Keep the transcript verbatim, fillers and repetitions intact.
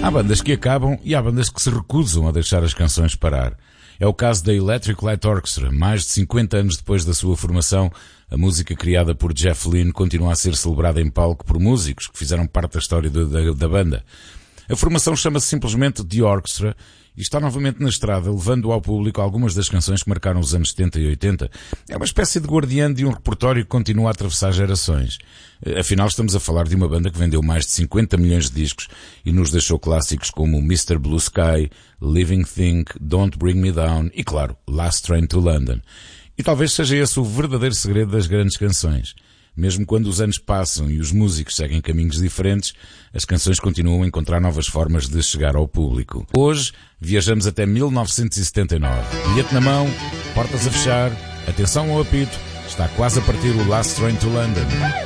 Há bandas que acabam e há bandas que se recusam a deixar as canções parar. É o caso da Electric Light Orchestra. Mais de cinquenta anos depois da sua formação, a música criada por Jeff Lynne continua a ser celebrada em palco por músicos que fizeram parte da história da, da, da banda. A formação chama-se simplesmente The Orchestra e está novamente na estrada, levando ao público algumas das canções que marcaram os anos setenta e oitenta. É uma espécie de guardiã de um repertório que continua a atravessar gerações. Afinal, estamos a falar de uma banda que vendeu mais de cinquenta milhões de discos e nos deixou clássicos como mister Blue Sky, Living Thing, Don't Bring Me Down e, claro, Last Train to London. E talvez seja esse o verdadeiro segredo das grandes canções. Mesmo quando os anos passam e os músicos seguem caminhos diferentes, as canções continuam a encontrar novas formas de chegar ao público. Hoje, viajamos até mil novecentos e setenta e nove. Bilhete na mão, portas a fechar, atenção ao apito, está quase a partir o Last Train to London.